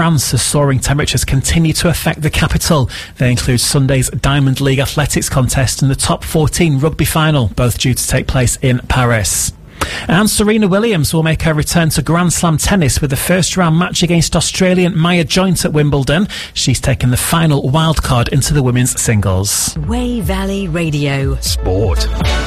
France as soaring temperatures continue to affect the capital. They include Sunday's Diamond League athletics contest and the top 14 rugby final, both due to take place in Paris. And Serena Williams will make her return to Grand Slam tennis with the first round match against Australian Maya Joint at Wimbledon. She's taken the final wildcard into the women's singles. Way Valley Radio. Sport.